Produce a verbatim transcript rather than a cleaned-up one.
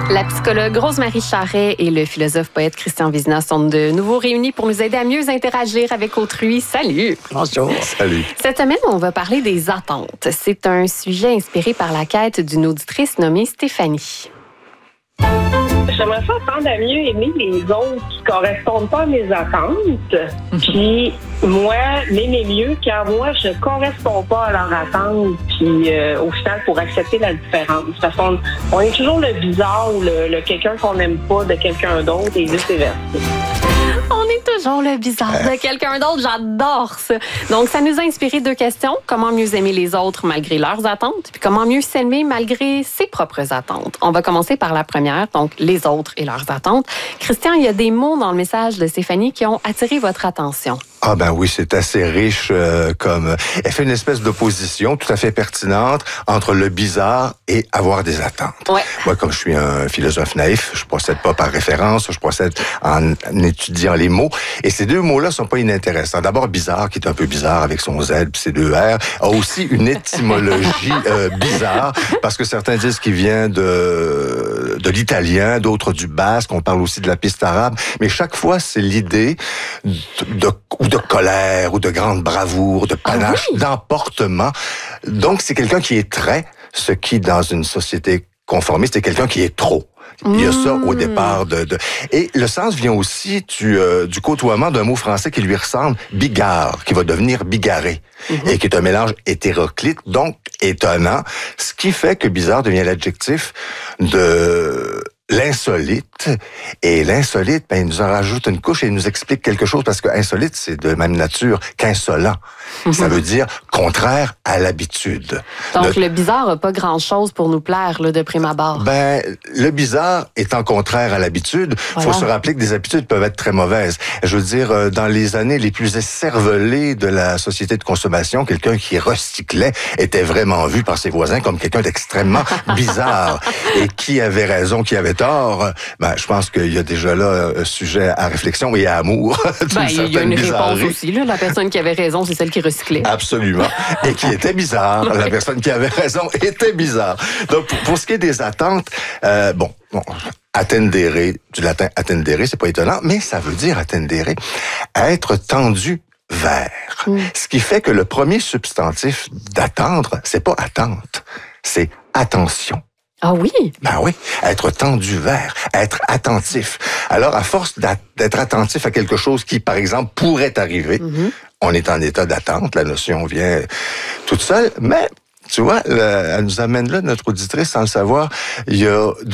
La psychologue Rose-Marie Charret et le philosophe poète Christian Vizina sont de nouveau réunis pour nous aider à mieux interagir avec autrui. Salut! Bonjour! Salut! Cette semaine, on va parler des attentes. C'est un sujet inspiré par la quête d'une auditrice nommée Stéphanie. J'aimerais ça apprendre à mieux aimer les autres qui ne correspondent pas à mes attentes. Puis moi, m'aimer mieux quand moi, je ne corresponds pas à leurs attentes. Puis euh, au final, pour accepter la différence. Parce qu'on on est toujours le bizarre ou le, le quelqu'un qu'on n'aime pas de quelqu'un d'autre et vice-versa. On est toujours le bizarre de quelqu'un d'autre. J'adore ça. Donc, ça nous a inspiré deux questions. Comment mieux aimer les autres malgré leurs attentes? Puis comment mieux s'aimer malgré ses propres attentes? On va commencer par la première, donc les autres et leurs attentes. Christian, il y a des mots dans le message de Stéphanie qui ont attiré votre attention. Ah ben oui, c'est assez riche euh, comme... Elle fait une espèce d'opposition tout à fait pertinente entre le bizarre et avoir des attentes. Ouais. Moi, comme je suis un philosophe naïf, je procède pas par référence, je procède en, en étudiant les mots. Et ces deux mots-là sont pas inintéressants. D'abord, bizarre, qui est un peu bizarre avec son Z puis ses deux R, a aussi une étymologie euh, bizarre, parce que certains disent qu'il vient de, de l'italien, d'autres du basque, on parle aussi de la piste arabe. Mais chaque fois, c'est l'idée de... de ou de colère, ou de grande bravoure, de panache, ah oui. d'emportement. Donc, c'est quelqu'un qui est très, ce qui, dans une société conformiste, est quelqu'un qui est trop. Il y a ça au départ de, de... Et le sens vient aussi du, euh, du côtoiement d'un mot français qui lui ressemble, bigard, qui va devenir bigarré, mm-hmm. et qui est un mélange hétéroclite, donc étonnant, ce qui fait que bizarre devient l'adjectif de... l'insolite. Et l'insolite, ben, il nous en rajoute une couche et il nous explique quelque chose, parce que insolite, c'est de même nature qu'insolent. Mm-hmm. Ça veut dire contraire à l'habitude. Donc, le, le bizarre n'a pas grand-chose pour nous plaire, là, de prime abord. Ben, le bizarre étant contraire à l'habitude, il voilà. faut se rappeler que des habitudes peuvent être très mauvaises. Je veux dire, dans les années les plus écervelées de la société de consommation, quelqu'un qui recyclait était vraiment vu par ses voisins comme quelqu'un d'extrêmement bizarre. Et qui avait raison, qui avait tort, ben, je pense qu'il y a déjà là un sujet à réflexion et à amour. Ben, il y a une réponse aussi. Là. La personne qui avait raison, c'est celle qui recyclait. Absolument. Et qui était bizarre. Ouais. La personne qui avait raison était bizarre. Donc, pour, pour ce qui est des attentes, euh, bon, bon, attendere, du latin attendere, c'est pas étonnant, mais ça veut dire attendere, être tendu vers. Mm. Ce qui fait que le premier substantif d'attendre, c'est pas attente, c'est attention. Ah oui? Ben oui, être tendu vers, être attentif. Alors, à force d'être attentif à quelque chose qui, par exemple, pourrait arriver, mm-hmm. on est en état d'attente, la notion vient toute seule, mais, tu vois, le, elle nous amène là, notre auditrice, sans le savoir, il y a